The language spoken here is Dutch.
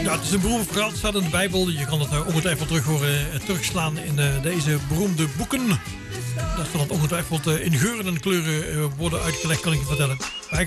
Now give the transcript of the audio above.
Ja, het is een beroemd verhaal. Het staat in de Bijbel. Je kan het ongetwijfeld terug horen terugslaan in deze beroemde boeken. Dat zal het ongetwijfeld in geuren en kleuren worden uitgelegd, kan ik je vertellen.